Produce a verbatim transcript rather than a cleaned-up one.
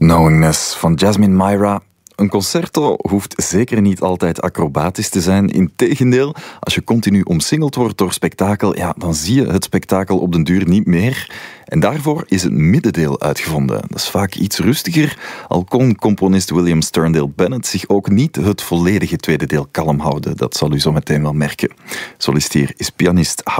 Knowingness van Jasmine Myra. Een concerto hoeft zeker niet altijd acrobatisch te zijn. Integendeel, als je continu omsingeld wordt door spektakel, ja, dan zie je het spektakel op den duur niet meer. En daarvoor is het middendeel uitgevonden. Dat is vaak iets rustiger, al kon componist William Sterndale Bennett zich ook niet het volledige tweede deel kalm houden. Dat zal u zo meteen wel merken. Solist hier is pianist